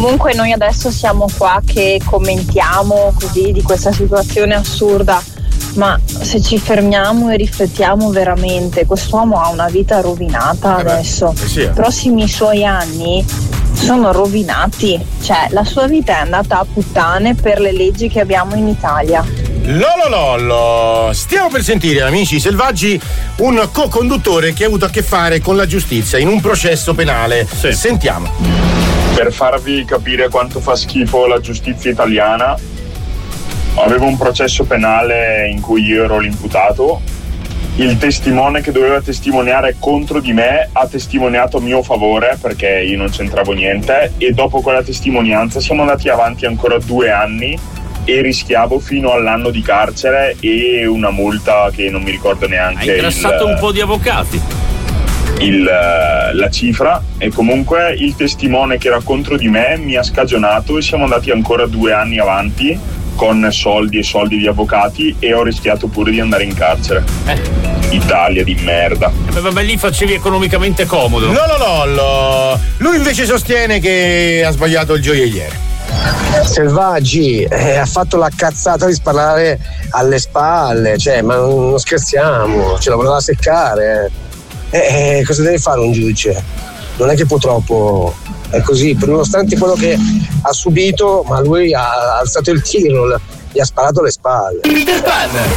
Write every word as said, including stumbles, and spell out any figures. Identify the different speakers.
Speaker 1: Comunque noi adesso siamo qua che commentiamo così di questa situazione assurda, ma se ci fermiamo e riflettiamo veramente, quest'uomo ha una vita rovinata
Speaker 2: eh
Speaker 1: adesso.
Speaker 2: beh, sì.
Speaker 1: I prossimi suoi anni sono rovinati, cioè la sua vita è andata a puttane per le leggi che abbiamo in Italia.
Speaker 2: Lolo lolo, stiamo per sentire, amici selvaggi, un co-conduttore che ha avuto a che fare con la giustizia in un processo penale. Sì. Sentiamo.
Speaker 3: Per farvi capire quanto fa schifo la giustizia italiana, avevo un processo penale in cui io ero l'imputato. Il testimone che doveva testimoniare contro di me ha testimoniato a mio favore perché io non c'entravo niente, e dopo quella testimonianza siamo andati avanti ancora due anni e rischiavo fino all'anno di carcere e una multa che non mi ricordo neanche.
Speaker 4: Hai ingrassato il, un po' di avvocati.
Speaker 3: Il, la cifra, e comunque il testimone che era contro di me mi ha scagionato e siamo andati ancora due anni avanti con soldi e soldi di avvocati e ho rischiato pure di andare in carcere. Eh. Italia di merda.
Speaker 4: Eh, vabbè, lì facevi economicamente comodo.
Speaker 2: No, no, no, no. Lui invece sostiene che ha sbagliato il gioielliere.
Speaker 5: Selvaggi, eh, ha fatto la cazzata di sparare alle spalle, cioè, ma non, non scherziamo, ce la voleva seccare. Eh, eh, cosa deve fare un giudice? Non è che purtroppo è così, nonostante quello che ha subito, ma lui ha alzato il tiro, gli ha sparato le spalle.